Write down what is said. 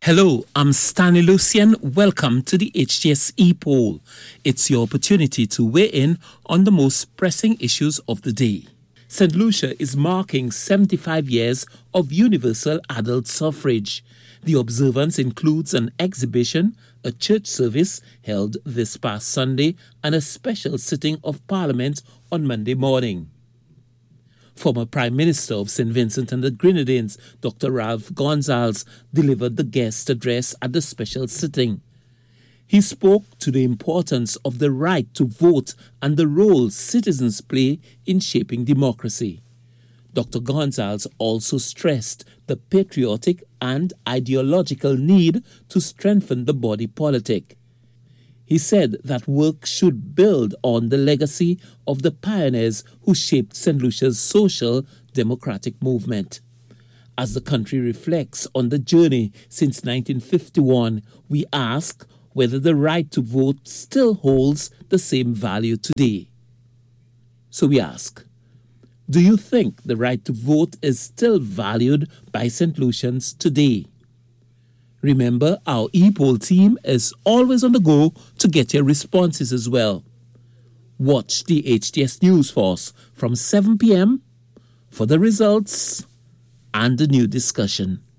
Hello, I'm Stanley Lucian. Welcome to the HTSE poll. It's your opportunity to weigh in on the most pressing issues of the day. St. Lucia is marking 75 years of universal adult suffrage. The observance includes an exhibition, a church service held this past Sunday, and a special sitting of Parliament on Monday morning. Former Prime Minister of St. Vincent and the Grenadines, Dr. Ralph Gonsalves, delivered the guest address at the special sitting. He spoke to the importance of the right to vote and the role citizens play in shaping democracy. Dr. Gonsalves also stressed the patriotic and ideological need to strengthen the body politic. He said that work should build on the legacy of the pioneers who shaped St. Lucia's social democratic movement. As the country reflects on the journey since 1951, we ask whether the right to vote still holds the same value today. So we ask, do you think the right to vote is still valued by St. Lucians today? Remember, our e-poll team is always on the go to get your responses as well. Watch the HTS News Force from 7 p.m. for the results and the new discussion.